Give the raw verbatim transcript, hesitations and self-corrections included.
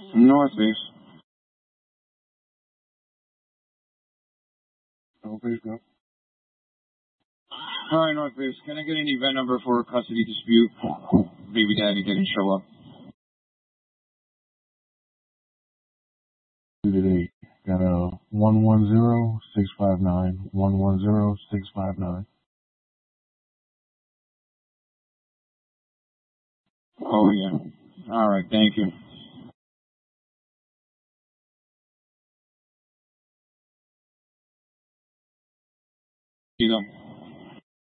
North base. North base, go. All right, North base. Can I get an event number for a custody dispute? Baby daddy didn't show up. Today, got a one one zero six five nine one one zero six five nine. Oh yeah. All right, thank you. You go.